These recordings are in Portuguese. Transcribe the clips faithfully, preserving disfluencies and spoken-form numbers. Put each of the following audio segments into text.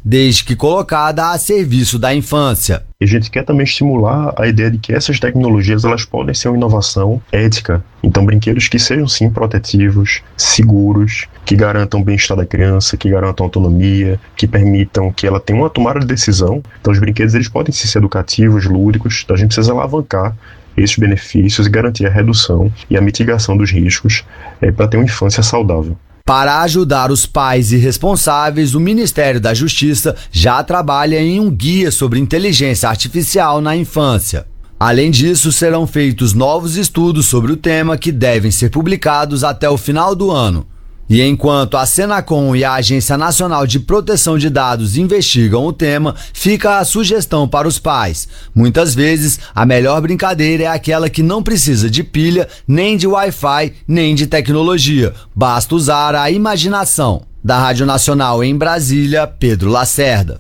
desde que colocada a serviço da infância. E a gente quer também estimular a ideia de que essas tecnologias elas podem ser uma inovação ética. Então, brinquedos que sejam sim protetivos, seguros, que garantam o bem-estar da criança, que garantam autonomia, que permitam que ela tenha uma tomada de decisão. Então, os brinquedos eles podem ser educativos, lúdicos. Então, a gente precisa alavancar esses benefícios e garantir a redução e a mitigação dos riscos é, para ter uma infância saudável. Para ajudar os pais e responsáveis, o Ministério da Justiça já trabalha em um guia sobre inteligência artificial na infância. Além disso, serão feitos novos estudos sobre o tema que devem ser publicados até o final do ano. E enquanto a Senacom e a Agência Nacional de Proteção de Dados investigam o tema, fica a sugestão para os pais. Muitas vezes, a melhor brincadeira é aquela que não precisa de pilha, nem de Wi-Fi, nem de tecnologia. Basta usar a imaginação. Da Rádio Nacional em Brasília, Pedro Lacerda.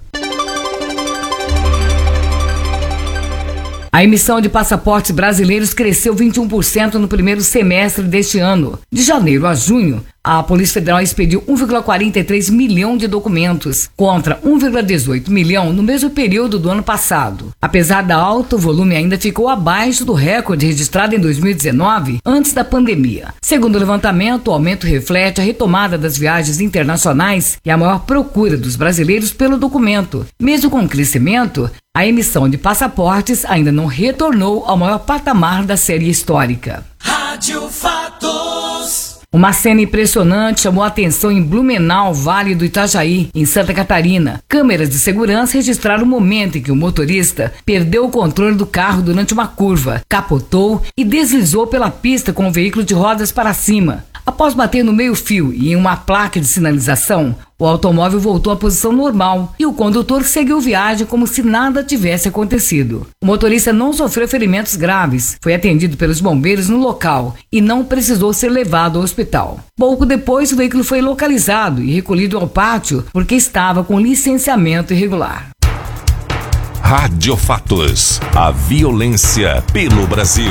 A emissão de passaportes brasileiros cresceu vinte e um por cento no primeiro semestre deste ano. De janeiro a junho, a Polícia Federal expediu um vírgula quarenta e três milhão de documentos, contra um vírgula dezoito milhão no mesmo período do ano passado. Apesar da alta, o volume ainda ficou abaixo do recorde registrado em dois mil e dezenove, antes da pandemia. Segundo o levantamento, o aumento reflete a retomada das viagens internacionais e a maior procura dos brasileiros pelo documento. Mesmo com o crescimento, a emissão de passaportes ainda não retornou ao maior patamar da série histórica. Rádio Fatos. Uma cena impressionante chamou a atenção em Blumenau, Vale do Itajaí, em Santa Catarina. Câmeras de segurança registraram o momento em que o motorista perdeu o controle do carro durante uma curva, capotou e deslizou pela pista com o veículo de rodas para cima. Após bater no meio-fio e em uma placa de sinalização, o automóvel voltou à posição normal e o condutor seguiu viagem como se nada tivesse acontecido. O motorista não sofreu ferimentos graves, foi atendido pelos bombeiros no local e não precisou ser levado ao hospital. Pouco depois, o veículo foi localizado e recolhido ao pátio porque estava com licenciamento irregular. Rádio Fatos. A violência pelo Brasil.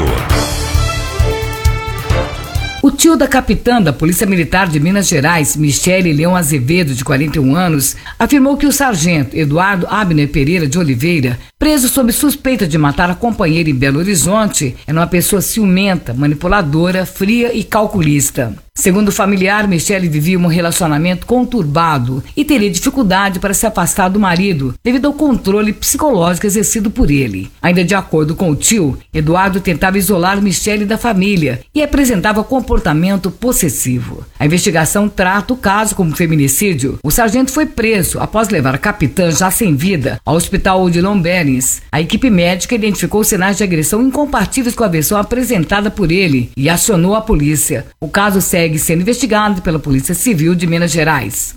O tio da capitã da Polícia Militar de Minas Gerais, Michele Leão Azevedo, de quarenta e um anos, afirmou que o sargento Eduardo Abner Pereira de Oliveira, preso sob suspeita de matar a companheira em Belo Horizonte, era uma pessoa ciumenta, manipuladora, fria e calculista. Segundo o familiar, Michele vivia um relacionamento conturbado e teria dificuldade para se afastar do marido devido ao controle psicológico exercido por ele. Ainda de acordo com o tio, Eduardo tentava isolar Michele da família e apresentava comportamento possessivo. A investigação trata o caso como feminicídio. O sargento foi preso após levar a capitã, já sem vida, ao hospital Odilon Berens. A equipe médica identificou sinais de agressão incompatíveis com a versão apresentada por ele e acionou a polícia. O caso segue segue sendo investigado pela Polícia Civil de Minas Gerais.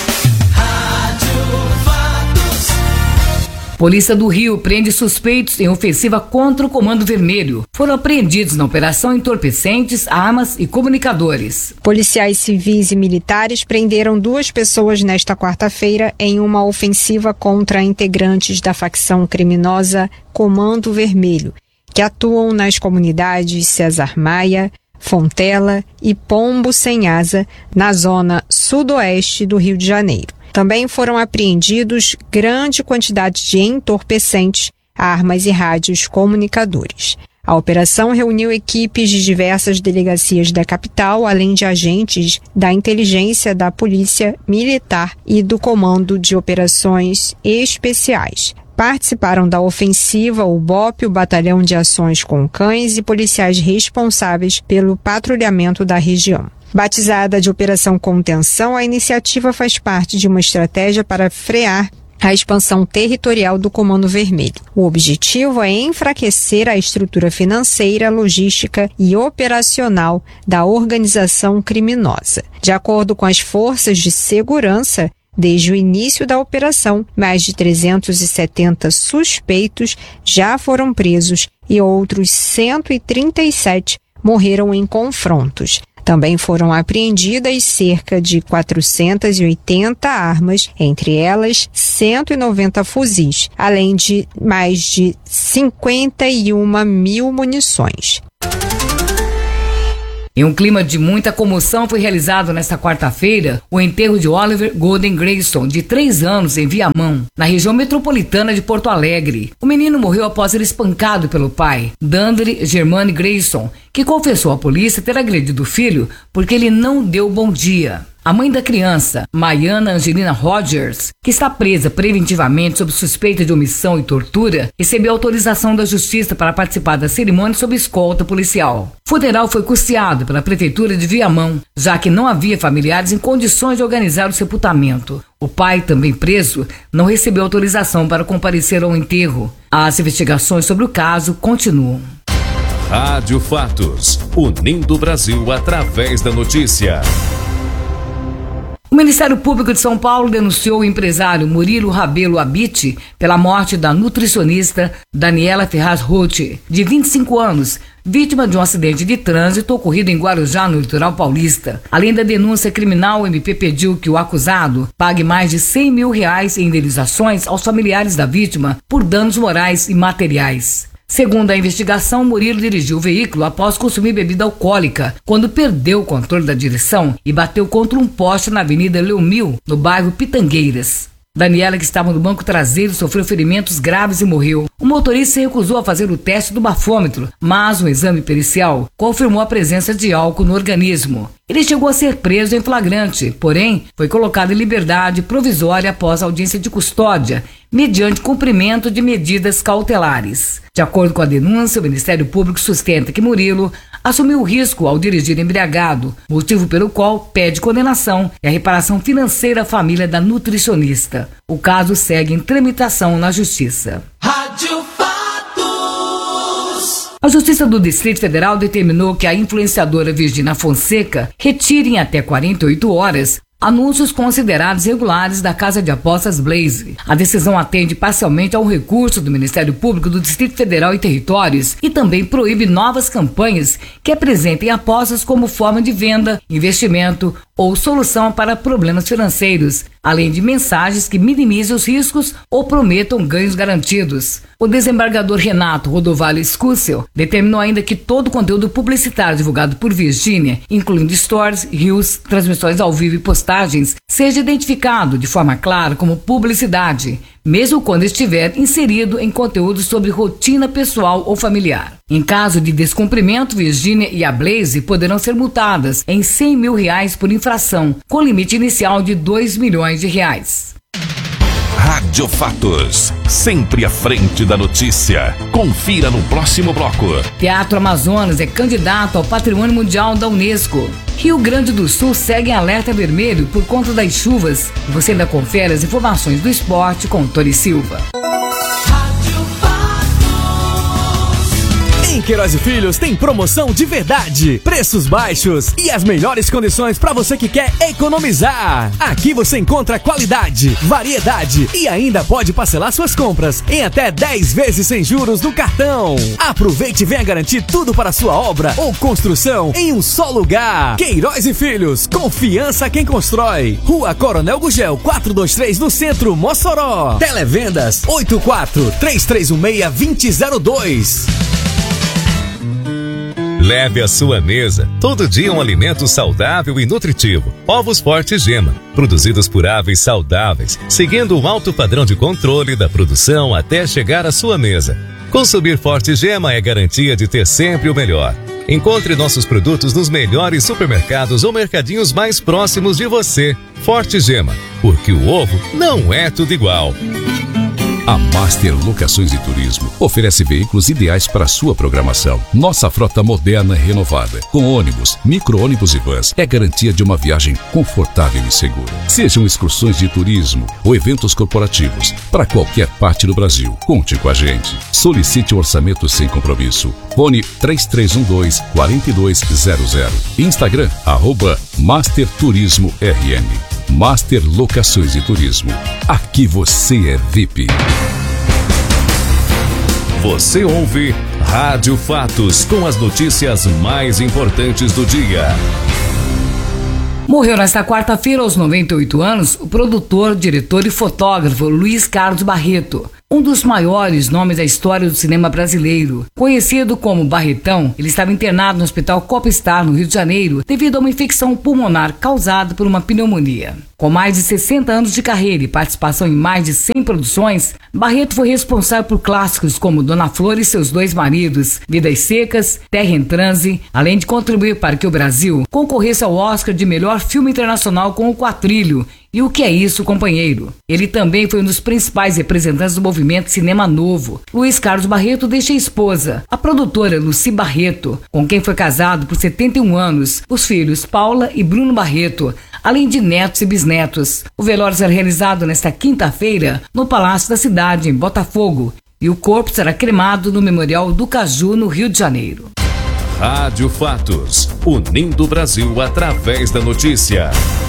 Polícia do Rio prende suspeitos em ofensiva contra o Comando Vermelho. Foram apreendidos na operação entorpecentes, armas e comunicadores. Policiais civis e militares prenderam duas pessoas nesta quarta-feira em uma ofensiva contra integrantes da facção criminosa Comando Vermelho, que atuam nas comunidades César Maia, Fontela e Pombo Sem Asa, na zona sudoeste do Rio de Janeiro. Também foram apreendidos grande quantidade de entorpecentes, armas e rádios comunicadores. A operação reuniu equipes de diversas delegacias da capital, além de agentes da inteligência da Polícia Militar e do Comando de Operações Especiais. Participaram da ofensiva o B O P, o Batalhão de Ações com Cães e policiais responsáveis pelo patrulhamento da região. Batizada de Operação Contenção, a iniciativa faz parte de uma estratégia para frear a expansão territorial do Comando Vermelho. O objetivo é enfraquecer a estrutura financeira, logística e operacional da organização criminosa. De acordo com as forças de segurança, desde o início da operação, mais de trezentos e setenta suspeitos já foram presos e outros cento e trinta e sete morreram em confrontos. Também foram apreendidas cerca de quatrocentas e oitenta armas, entre elas cento e noventa fuzis, além de mais de cinquenta e uma mil munições. Em um clima de muita comoção, foi realizado nesta quarta-feira o enterro de Oliver Golden Grayson, de três anos, em Viamão, na região metropolitana de Porto Alegre. O menino morreu após ser espancado pelo pai, Dandre Germane Grayson, que confessou à polícia ter agredido o filho porque ele não deu bom dia. A mãe da criança, Maiana Angelina Rogers, que está presa preventivamente sob suspeita de omissão e tortura, recebeu autorização da justiça para participar da cerimônia sob escolta policial. O funeral foi custeado pela prefeitura de Viamão, já que não havia familiares em condições de organizar o sepultamento. O pai, também preso, não recebeu autorização para comparecer ao enterro. As investigações sobre o caso continuam. Rádio Fatos, unindo o Brasil através da notícia. O Ministério Público de São Paulo denunciou o empresário Murilo Rabelo Abite pela morte da nutricionista Daniela Ferraz Roth, de vinte e cinco anos, vítima de um acidente de trânsito ocorrido em Guarujá, no litoral paulista. Além da denúncia criminal, o M P pediu que o acusado pague mais de cem mil reais em indenizações aos familiares da vítima por danos morais e materiais. Segundo a investigação, Murilo dirigiu o veículo após consumir bebida alcoólica, quando perdeu o controle da direção e bateu contra um poste na Avenida Leomil, no bairro Pitangueiras. Daniela, que estava no banco traseiro, sofreu ferimentos graves e morreu. O motorista se recusou a fazer o teste do bafômetro, mas um exame pericial confirmou a presença de álcool no organismo. Ele chegou a ser preso em flagrante, porém foi colocado em liberdade provisória após audiência de custódia, mediante cumprimento de medidas cautelares. De acordo com a denúncia, o Ministério Público sustenta que Murilo assumiu o risco ao dirigir embriagado, motivo pelo qual pede condenação e a reparação financeira à família da nutricionista. O caso segue em tramitação na Justiça. Rádio Fatos. A Justiça do Distrito Federal determinou que a influenciadora Virgínia Fonseca retire em até quarenta e oito horas anúncios considerados regulares da Casa de Apostas Blaze. A decisão atende parcialmente ao recurso do Ministério Público do Distrito Federal e Territórios e também proíbe novas campanhas que apresentem apostas como forma de venda, investimento ou solução para problemas financeiros, além de mensagens que minimizem os riscos ou prometam ganhos garantidos. O desembargador Renato Rodovalho Scussel determinou ainda que todo o conteúdo publicitário divulgado por Virgínia, incluindo stories, reels, transmissões ao vivo e postagens, seja identificado de forma clara como publicidade, mesmo quando estiver inserido em conteúdo sobre rotina pessoal ou familiar. Em caso de descumprimento, Virgínia e a Blaze poderão ser multadas em cem mil reais por infração, com limite inicial de dois milhões de reais. Rádio Fatos, sempre à frente da notícia. Confira no próximo bloco. Teatro Amazonas é candidato ao Patrimônio Mundial da Unesco. Rio Grande do Sul segue em alerta vermelho por conta das chuvas. Você ainda confere as informações do esporte com Tony Silva. Em Queiroz e Filhos tem promoção de verdade, preços baixos e as melhores condições para você que quer economizar. Aqui você encontra qualidade, variedade e ainda pode parcelar suas compras em até dez vezes sem juros no cartão. Aproveite e venha garantir tudo para sua obra ou construção em um só lugar. Queiroz e Filhos, confiança quem constrói. Rua Coronel Gugel quatrocentos e vinte e três, no centro, Mossoró. Televendas oito quatro três três um seis, dois zero zero dois. Leve à sua mesa todo dia um alimento saudável e nutritivo. Ovos Forte Gema, produzidos por aves saudáveis, seguindo um alto padrão de controle da produção até chegar à sua mesa. Consumir Forte Gema é garantia de ter sempre o melhor. Encontre nossos produtos nos melhores supermercados ou mercadinhos mais próximos de você. Forte Gema, porque o ovo não é tudo igual. A Master Locações e Turismo oferece veículos ideais para a sua programação. Nossa frota moderna e renovada, com ônibus, micro-ônibus e vans, é garantia de uma viagem confortável e segura. Sejam excursões de turismo ou eventos corporativos, para qualquer parte do Brasil, conte com a gente. Solicite um orçamento sem compromisso. Fone três três um dois, quatro dois zero zero. Instagram, arroba Master Turismo R M. Master Locações e Turismo. Aqui você é V I P. Você ouve Rádio Fatos, com as notícias mais importantes do dia. Morreu nesta quarta-feira, aos noventa e oito anos, o produtor, diretor e fotógrafo Luiz Carlos Barreto. um dos maiores nomes da história do cinema brasileiro. Conhecido como Barretão, ele estava internado no Hospital Copa Star, no Rio de Janeiro, devido a uma infecção pulmonar causada por uma pneumonia. Com mais de sessenta anos de carreira e participação em mais de cem produções, Barreto foi responsável por clássicos como Dona Flor e seus dois maridos, Vidas Secas, Terra em Transe, além de contribuir para que o Brasil concorresse ao Oscar de melhor filme internacional com o Quatrilho e O Que É Isso, Companheiro. Ele também foi um dos principais representantes do movimento Cinema Novo. Luiz Carlos Barreto deixa a esposa, a produtora Lucy Barreto, com quem foi casado por setenta e um anos, os filhos Paula e Bruno Barreto, além de netos e bisnetos. O velório será realizado nesta quinta-feira no Palácio da Cidade, em Botafogo, e o corpo será cremado no Memorial do Caju, no Rio de Janeiro. Rádio Fatos, unindo o Brasil através da notícia.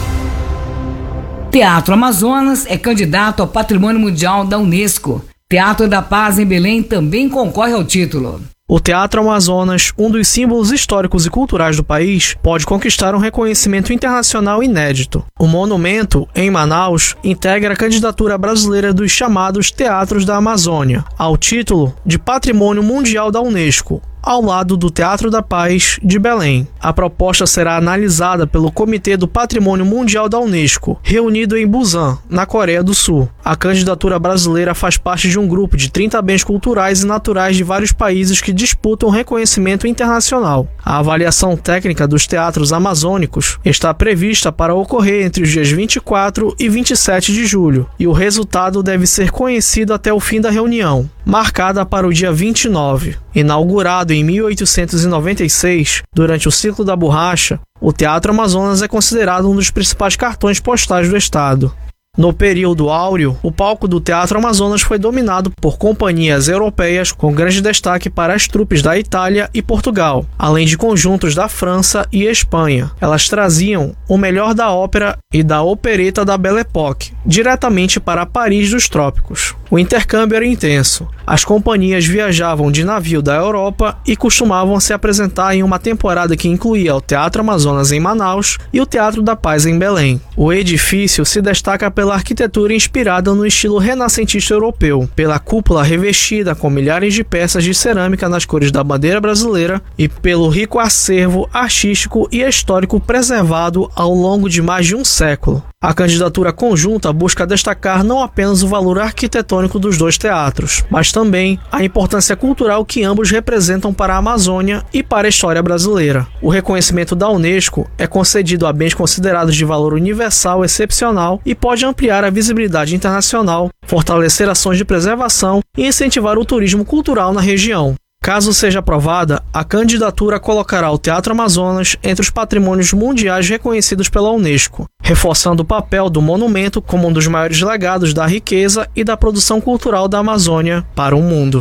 Teatro Amazonas é candidato ao Patrimônio Mundial da Unesco. Teatro da Paz em Belém também concorre ao título. O Teatro Amazonas, um dos símbolos históricos e culturais do país, pode conquistar um reconhecimento internacional inédito. O monumento, em Manaus, integra a candidatura brasileira dos chamados Teatros da Amazônia, ao título de Patrimônio Mundial da Unesco, ao lado do Teatro da Paz de Belém. A proposta será analisada pelo Comitê do Patrimônio Mundial da Unesco, reunido em Busan, na Coreia do Sul. A candidatura brasileira faz parte de um grupo de trinta bens culturais e naturais de vários países que disputam reconhecimento internacional. A avaliação técnica dos teatros amazônicos está prevista para ocorrer entre os dias vinte e quatro e vinte e sete de julho, e o resultado deve ser conhecido até o fim da reunião, marcada para o dia vinte e nove. Inaugurado em mil oitocentos e noventa e seis, durante o ciclo da borracha, o Teatro Amazonas é considerado um dos principais cartões postais do estado. No período áureo, o palco do Teatro Amazonas foi dominado por companhias europeias, com grande destaque para as trupes da Itália e Portugal, além de conjuntos da França e Espanha. Elas traziam o melhor da ópera e da opereta da Belle Époque, diretamente para Paris dos trópicos. O intercâmbio era intenso. As companhias viajavam de navio da Europa e costumavam se apresentar em uma temporada que incluía o Teatro Amazonas em Manaus e o Teatro da Paz em Belém. O edifício se destaca pela arquitetura inspirada no estilo renascentista europeu, pela cúpula revestida com milhares de peças de cerâmica nas cores da bandeira brasileira e pelo rico acervo artístico e histórico preservado ao longo de mais de um século. A candidatura conjunta busca destacar não apenas o valor arquitetônico dos dois teatros, mas também a importância cultural que ambos representam para a Amazônia e para a história brasileira. O reconhecimento da Unesco é concedido a bens considerados de valor universal excepcional e pode ampliar a visibilidade internacional, fortalecer ações de preservação e incentivar o turismo cultural na região. Caso seja aprovada, a candidatura colocará o Teatro Amazonas entre os patrimônios mundiais reconhecidos pela Unesco, reforçando o papel do monumento como um dos maiores legados da riqueza e da produção cultural da Amazônia para o mundo.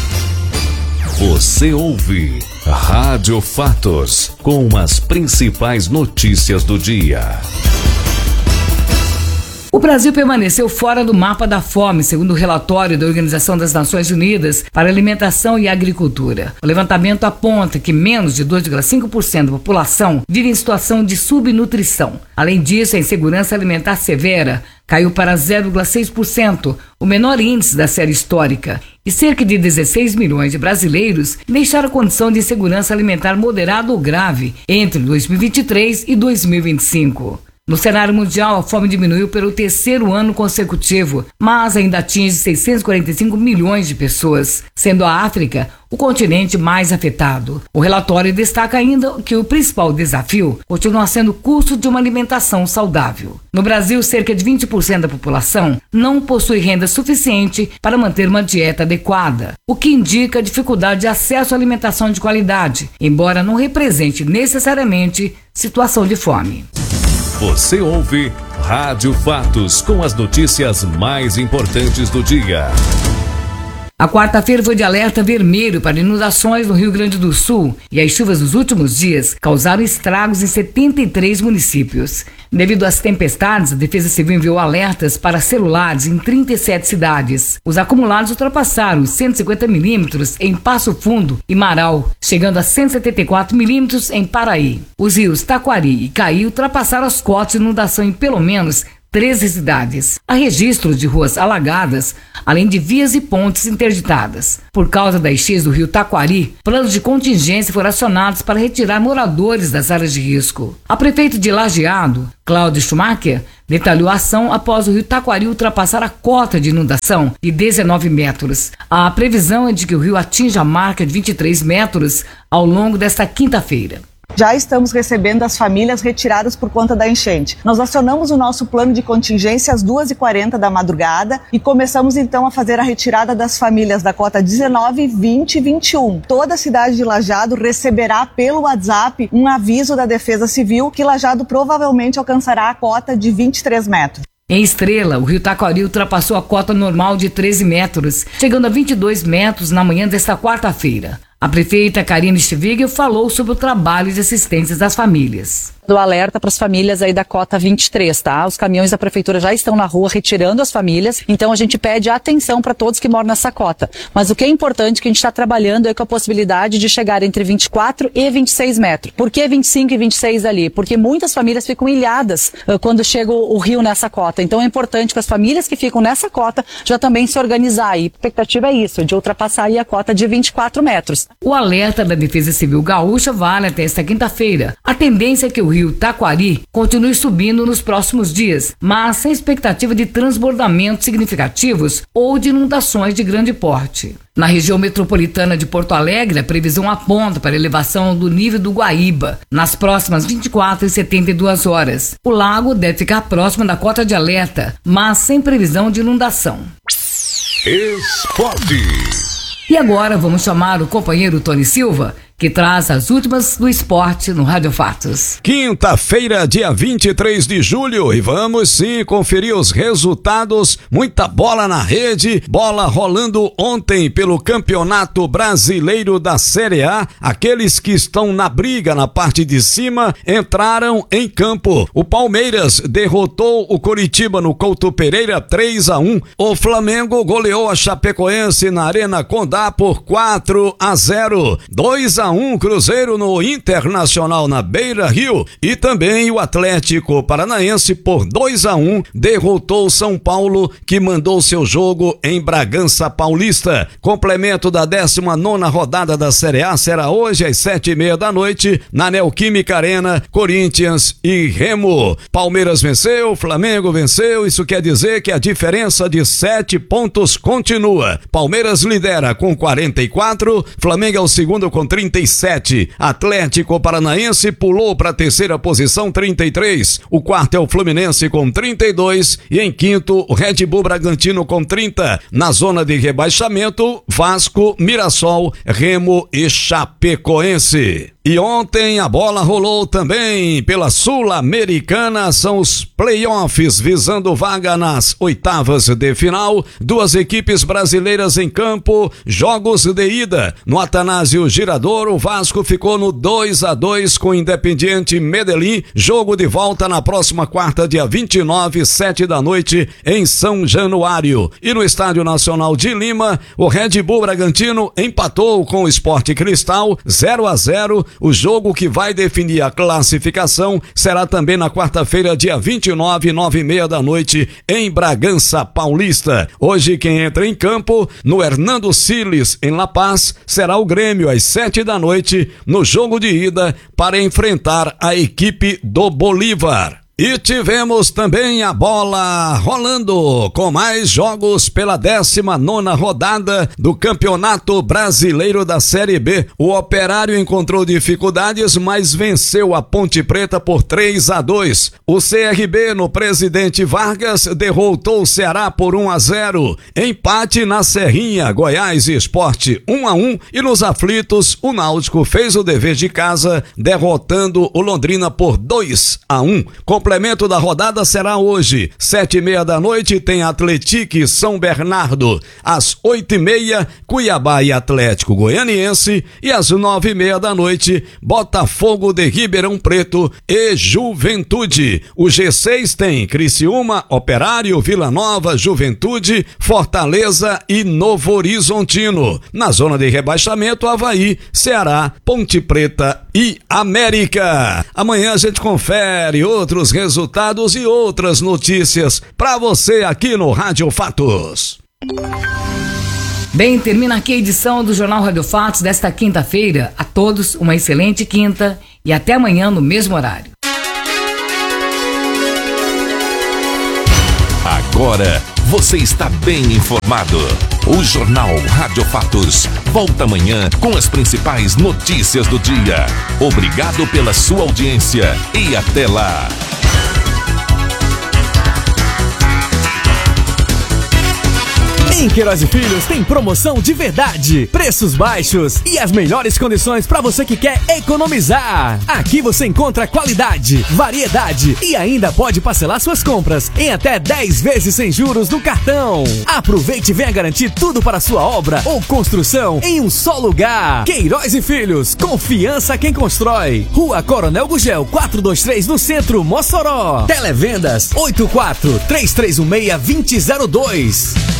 Você ouve Rádio Fatos, com as principais notícias do dia. O Brasil permaneceu fora do mapa da fome, segundo o relatório da Organização das Nações Unidas para Alimentação e Agricultura. O levantamento aponta que menos de dois vírgula cinco por cento da população vive em situação de subnutrição. Além disso, a insegurança alimentar severa caiu para zero vírgula seis por cento, o menor índice da série histórica. E cerca de dezesseis milhões de brasileiros deixaram a condição de insegurança alimentar moderada ou grave entre dois mil e vinte e três e dois mil e vinte e cinco. No cenário mundial, a fome diminuiu pelo terceiro ano consecutivo, mas ainda atinge seiscentos e quarenta e cinco milhões de pessoas, sendo a África o continente mais afetado. O relatório destaca ainda que o principal desafio continua sendo o custo de uma alimentação saudável. No Brasil, cerca de vinte por cento da população não possui renda suficiente para manter uma dieta adequada, o que indica dificuldade de acesso à alimentação de qualidade, embora não represente necessariamente situação de fome. Você ouve Rádio Fatos, com as notícias mais importantes do dia. A quarta-feira foi de alerta vermelho para inundações no Rio Grande do Sul e as chuvas dos últimos dias causaram estragos em setenta e três municípios. Devido às tempestades, a Defesa Civil enviou alertas para celulares em trinta e sete cidades. Os acumulados ultrapassaram os cento e cinquenta milímetros em Passo Fundo e Marau, chegando a cento e setenta e quatro milímetros em Paraí. Os rios Taquari e Caí ultrapassaram as cotas de inundação em pelo menos treze cidades. Há registros de ruas alagadas, além de vias e pontes interditadas. Por causa da enchente do rio Taquari, planos de contingência foram acionados para retirar moradores das áreas de risco. A prefeita de Lajeado, Cláudia Schumacher, detalhou a ação após o rio Taquari ultrapassar a cota de inundação de dezenove metros. A previsão é de que o rio atinja a marca de vinte e três metros ao longo desta quinta-feira. Já estamos recebendo as famílias retiradas por conta da enchente. Nós acionamos o nosso plano de contingência às duas e quarenta da madrugada e começamos então a fazer a retirada das famílias da cota dezenove, vinte e vinte e um. Toda a cidade de Lajeado receberá pelo WhatsApp um aviso da Defesa Civil que Lajeado provavelmente alcançará a cota de vinte e três metros. Em Estrela, o rio Taquari ultrapassou a cota normal de treze metros, chegando a vinte e dois metros na manhã desta quarta-feira. A prefeita Karine Stivigel falou sobre o trabalho de assistência das famílias. Do alerta para as famílias aí da cota vinte e três, tá? Os caminhões da prefeitura já estão na rua retirando as famílias, então a gente pede atenção para todos que moram nessa cota. Mas o que é importante que a gente está trabalhando é com a possibilidade de chegar entre vinte e quatro e vinte e seis metros. Por que vinte e cinco e vinte e seis ali? Porque muitas famílias ficam ilhadas uh, quando chega o, o rio nessa cota. Então é importante que as famílias que ficam nessa cota já também se organizar. E a expectativa é isso, de ultrapassar aí a cota de vinte e quatro metros. O alerta da Defesa Civil Gaúcha vale até esta quinta-feira. A tendência é que o rio Taquari continue subindo nos próximos dias, mas sem expectativa de transbordamentos significativos ou de inundações de grande porte. Na região metropolitana de Porto Alegre, a previsão aponta para a elevação do nível do Guaíba nas próximas vinte e quatro e setenta e duas horas. O lago deve ficar próximo da cota de alerta, mas sem previsão de inundação. Esporte. E agora vamos chamar o companheiro Tony Silva, que traz as últimas do esporte no Rádio Fatos. Quinta-feira, dia vinte e três de julho, e vamos sim conferir os resultados. Muita bola na rede, bola rolando ontem pelo Campeonato Brasileiro da Série A. Aqueles que estão na briga na parte de cima entraram em campo. O Palmeiras derrotou o Coritiba no Couto Pereira três a um. O Flamengo goleou a Chapecoense na Arena Condá por quatro a zero. dois a um Cruzeiro no Internacional na Beira Rio, e também o Atlético Paranaense por dois a um derrotou o São Paulo, que mandou seu jogo em Bragança Paulista. Complemento da décima nona rodada da Série A será hoje às sete e meia da noite na Neoquímica Arena, Corinthians e Remo. Palmeiras venceu, Flamengo venceu, isso quer dizer que a diferença de sete pontos continua. Palmeiras lidera com quarenta e quatro, Flamengo é o segundo com trinta e sete, Atlético Paranaense pulou para a terceira posição, trinta e três, o quarto é o Fluminense com trinta e dois e em quinto o Red Bull Bragantino com trinta. Na zona de rebaixamento, Vasco, Mirassol, Remo e Chapecoense. E ontem a bola rolou também pela Sul-Americana, são os playoffs visando vaga nas oitavas de final. Duas equipes brasileiras em campo, jogos de ida. No Atanásio Girardot, o Vasco ficou no dois a dois com o Independiente Medellín. Jogo de volta na próxima quarta, dia vinte e nove, sete da noite, em São Januário. E no Estádio Nacional de Lima, o Red Bull Bragantino empatou com o Sport Cristal zero a zero. O jogo que vai definir a classificação será também na quarta-feira, dia vinte e nove, nove e meia da noite, em Bragança Paulista. Hoje quem entra em campo no Hernando Siles, em La Paz, será o Grêmio às sete da noite, no jogo de ida para enfrentar a equipe do Bolívar. E tivemos também a bola rolando com mais jogos pela décima nona rodada do Campeonato Brasileiro da Série B. O Operário encontrou dificuldades, mas venceu a Ponte Preta por três a dois. O C R B no Presidente Vargas derrotou o Ceará por um a zero. Empate na Serrinha, Goiás e Sport um a um. E nos aflitos, o Náutico fez o dever de casa, derrotando o Londrina por dois a um. Complemento da rodada será hoje, sete e meia da noite, tem Atlético e São Bernardo. Às oito e meia, Cuiabá e Atlético Goianiense. E às nove e meia da noite, Botafogo de Ribeirão Preto e Juventude. O G seis tem Criciúma, Operário, Vila Nova, Juventude, Fortaleza e Novo Horizontino. Na zona de rebaixamento, Avaí, Ceará, Ponte Preta e América. Amanhã a gente confere outros resultados e outras notícias para você aqui no Rádio Fatos. Bem, termina aqui a edição do Jornal Rádio Fatos desta quinta-feira. A todos uma excelente quinta e até amanhã no mesmo horário. Agora você está bem informado. O Jornal Rádio Fatos volta amanhã com as principais notícias do dia. Obrigado pela sua audiência e até lá. Em Queiroz e Filhos tem promoção de verdade, preços baixos e as melhores condições para você que quer economizar. Aqui você encontra qualidade, variedade e ainda pode parcelar suas compras em até dez vezes sem juros no cartão. Aproveite e venha garantir tudo para sua obra ou construção em um só lugar. Queiroz e Filhos, confiança quem constrói. Rua Coronel Gugel quatrocentos e vinte e três no centro, Mossoró. Televendas oito quatro três três um seis dois zero dois.